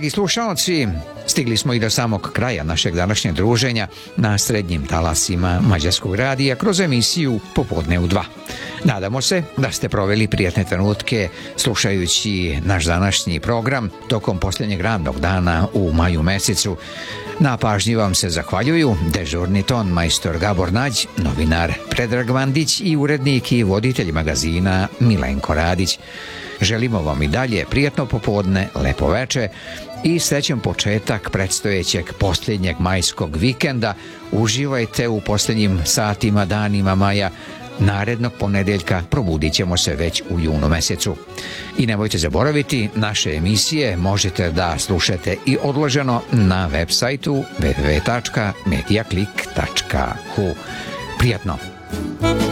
Dragi slušalci, stigli smo i do samog kraja našeg današnjeg druženja na srednjim talasima Mađarskog radija kroz emisiju Popodne u 2. Nadamo se da ste proveli prijatne trenutke slušajući naš današnji program tokom posljednjeg radnog dana u maju mesecu. Na pažnji vam se zahvaljuju dežurni ton majstor Gabor Nađ, novinar Predrag Vandić i urednik i voditelj magazina Milenko Radić. Želimo vam i dalje prijatno popodne, lepo veče i srećan početak predstojećeg posljednjeg majskog vikenda. Uživajte u posljednjim satima, danima maja. Narednog ponedeljka probudit ćemo se već u junu mesecu. I nemojte zaboraviti, naše emisije možete da slušate i odloženo na web sajtu www.mediaclick.hu. Prijatno!